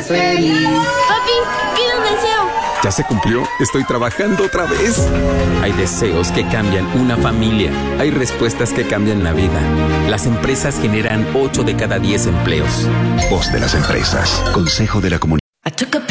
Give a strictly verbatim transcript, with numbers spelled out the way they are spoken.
seas feliz. Papi, pide un deseo. ¿Ya se cumplió? Estoy trabajando otra vez. Hay deseos que cambian una familia. Hay respuestas que cambian la vida. Las empresas generan ocho de cada diez empleos. Voz de las empresas. Consejo de la Comunidad. I took a